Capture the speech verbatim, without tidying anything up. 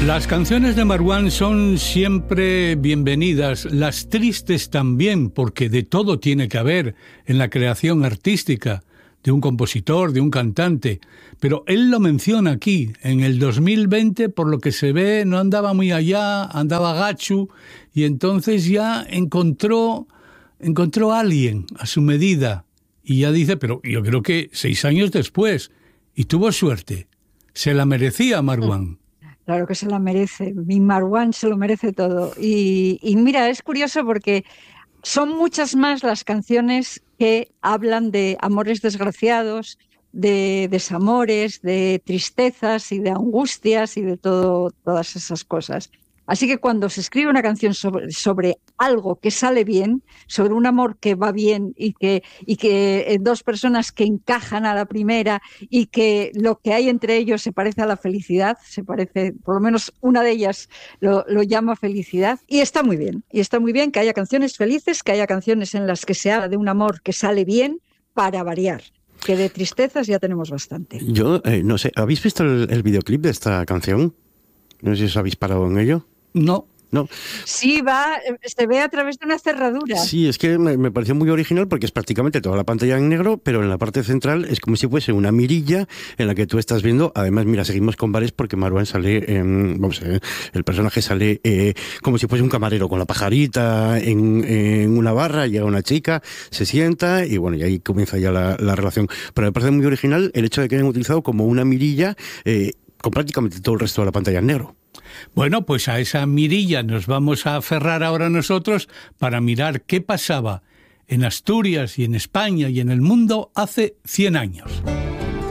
Las canciones de Marwan son siempre bienvenidas, las tristes también, porque de todo tiene que haber en la creación artística de un compositor, de un cantante. Pero él lo menciona aquí, en el dos mil veinte, por lo que se ve, no andaba muy allá, andaba gacho, y entonces ya encontró, encontró a alguien a su medida. Y ya dice, pero yo creo que seis años después, y tuvo suerte, se la merecía Marwan. Claro que se la merece, mi Marwan se lo merece todo. Y, y mira, es curioso porque son muchas más las canciones que hablan de amores desgraciados, de desamores, de tristezas y de angustias y de todo, todas esas cosas. Así que cuando se escribe una canción sobre, sobre algo que sale bien, sobre un amor que va bien y que, y que eh, dos personas que encajan a la primera y que lo que hay entre ellos se parece a la felicidad, se parece, por lo menos una de ellas lo, lo llama felicidad, y está muy bien. Y está muy bien que haya canciones felices, que haya canciones en las que se habla de un amor que sale bien para variar. Que de tristezas ya tenemos bastante. Yo, eh, no sé, ¿habéis visto el, el videoclip de esta canción? No sé si os habéis parado en ello. No. No. Sí, va, se ve a través de una cerradura. Sí, es que me, me pareció muy original porque es prácticamente toda la pantalla en negro, pero en la parte central es como si fuese una mirilla en la que tú estás viendo. Además, mira, seguimos con bares porque Marwan sale, eh, vamos a ver, el personaje sale eh, como si fuese un camarero con la pajarita en, en una barra, llega una chica, se sienta y bueno, y ahí comienza ya la, la relación. Pero me parece muy original el hecho de que hayan utilizado como una mirilla eh, con prácticamente todo el resto de la pantalla en negro. Bueno, pues a esa mirilla nos vamos a aferrar ahora nosotros para mirar qué pasaba en Asturias y en España y en el mundo hace cien años.